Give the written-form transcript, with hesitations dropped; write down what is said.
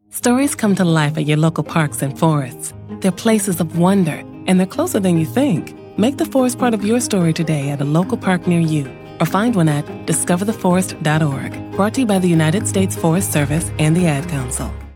Stories come to life at your local parks and forests. They're places of wonder, and they're closer than you think. Make the forest part of your story today at a local park near you, or find one at discovertheforest.org. Brought to you by the United States Forest Service and the Ad Council.